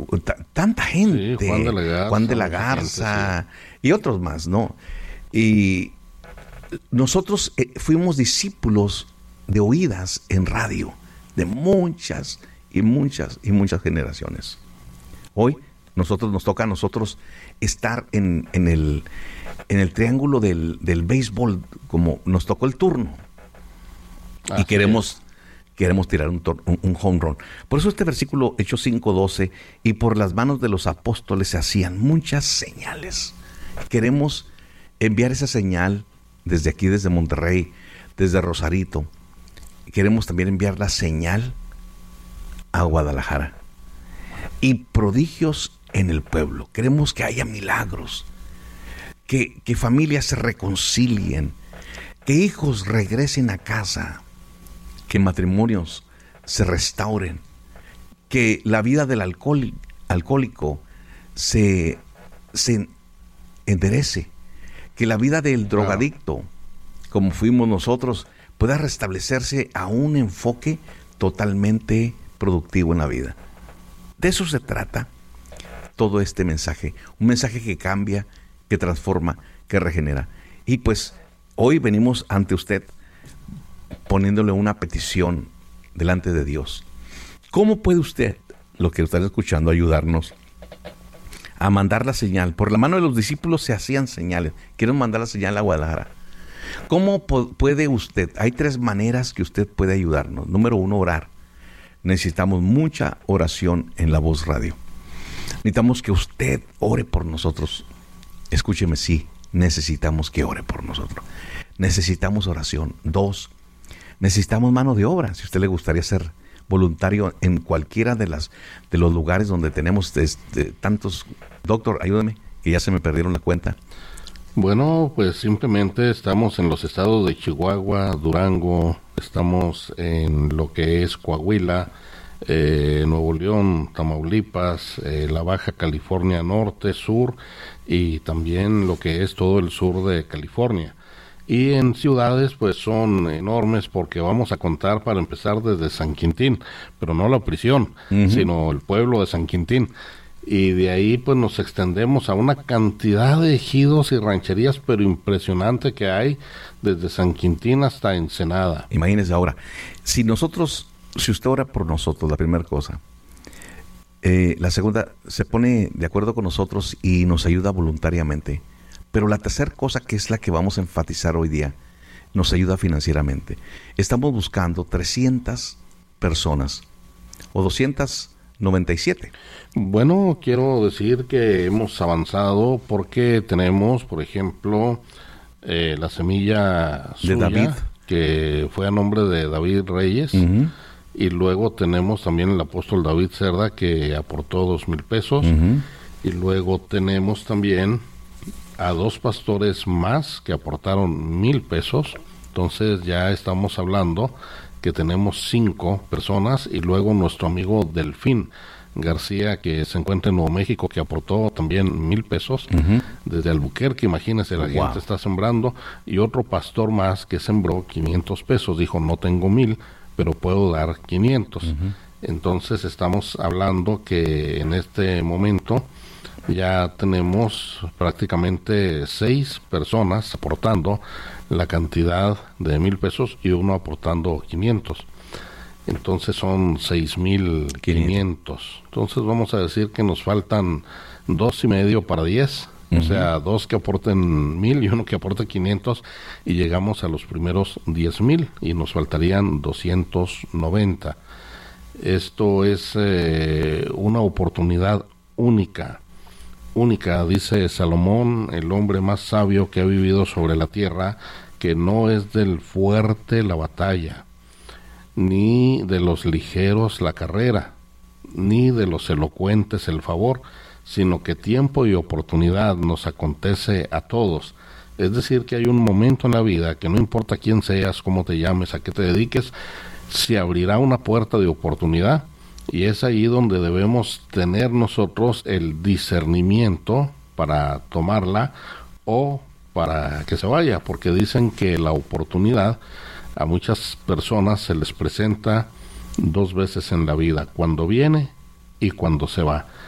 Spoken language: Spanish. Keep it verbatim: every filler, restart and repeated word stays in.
t- tanta gente, sí, Juan de la Garza, Juan de la Garza gente, sí. y otros más, ¿no? Y nosotros eh, fuimos discípulos de oídas en radio, de muchas y muchas y muchas generaciones. Hoy nosotros nos toca a nosotros estar en, en el en el triángulo del, del béisbol, como nos tocó el turno. Así y queremos es. queremos tirar un, un, un home run. Por eso este versículo, Hechos cinco doce, y por las manos de los apóstoles se hacían muchas señales. Queremos enviar esa señal desde aquí, desde Monterrey, desde Rosarito. Queremos también enviar la señal a Guadalajara. Y prodigios en el pueblo. Queremos que haya milagros, que, que familias se reconcilien, que hijos regresen a casa, que matrimonios se restauren, que la vida del alcohol, alcohólico se, se enderece, que la vida del drogadicto, como fuimos nosotros, pueda restablecerse a un enfoque totalmente productivo en la vida. De eso se trata todo este mensaje, un mensaje que cambia, que transforma, que regenera. Y pues hoy venimos ante usted poniéndole una petición delante de Dios. ¿Cómo puede usted, lo que está escuchando, ayudarnos a mandar la señal? Por la mano de los discípulos se hacían señales. Quieren mandar la señal a Guadalajara. ¿Cómo po- puede usted? Hay tres maneras que usted puede ayudarnos. Número uno, orar. Necesitamos mucha oración en La Voz Radio. Necesitamos que usted ore por nosotros. Escúcheme, sí, necesitamos que ore por nosotros. Necesitamos oración. Dos, necesitamos mano de obra. Si a usted le gustaría ser voluntario en cualquiera de las de los lugares donde tenemos este, tantos... Doctor, ayúdame, que ya se me perdieron la cuenta. Bueno, pues simplemente estamos en los estados de Chihuahua, Durango, estamos en lo que es Coahuila, eh, Nuevo León, Tamaulipas, eh, la Baja California Norte, Sur y también lo que es todo el sur de California. Y en ciudades pues son enormes porque vamos a contar para empezar desde San Quintín, pero no la prisión, uh-huh. sino el pueblo de San Quintín. Y de ahí pues nos extendemos a una cantidad de ejidos y rancherías, pero impresionante que hay desde San Quintín hasta Ensenada. Imagínese ahora, si nosotros, si usted ora por nosotros, la primera cosa, eh, la segunda, se pone de acuerdo con nosotros y nos ayuda voluntariamente, pero la tercera cosa, que es la que vamos a enfatizar hoy día, nos ayuda financieramente. Estamos buscando trescientas personas o doscientas noventa y siete. Bueno, quiero decir que hemos avanzado porque tenemos, por ejemplo, eh, la semilla suya, de David, que fue a nombre de David Reyes, uh-huh. y luego tenemos también el apóstol David Cerda, que aportó dos mil pesos, uh-huh. y luego tenemos también a dos pastores más que aportaron mil pesos. Entonces ya estamos hablando que tenemos cinco personas, y luego nuestro amigo Delfín García, que se encuentra en Nuevo México, que aportó también mil pesos, uh-huh. desde Albuquerque. Imagínense, la wow. gente está sembrando, y otro pastor más que sembró quinientos pesos, dijo: no tengo mil, pero puedo dar quinientos. Uh-huh. Entonces estamos hablando que en este momento ya tenemos prácticamente seis personas aportando la cantidad de mil pesos y uno aportando quinientos. Entonces son seis mil quinientos. Entonces vamos a decir que nos faltan dos y medio para diez. Uh-huh. O sea, dos que aporten mil y uno que aporte quinientos, y llegamos a los primeros diez mil y nos faltarían doscientos noventa. Esto es eh, una oportunidad única. Única, dice Salomón, el hombre más sabio que ha vivido sobre la tierra, que no es del fuerte la batalla, ni de los ligeros la carrera, ni de los elocuentes el favor, sino que tiempo y oportunidad nos acontece a todos. Es decir, que hay un momento en la vida que no importa quién seas, cómo te llames, a qué te dediques, se abrirá una puerta de oportunidad, y es ahí donde debemos tener nosotros el discernimiento para tomarla o para que se vaya, porque dicen que la oportunidad a muchas personas se les presenta dos veces en la vida, cuando viene y cuando se va.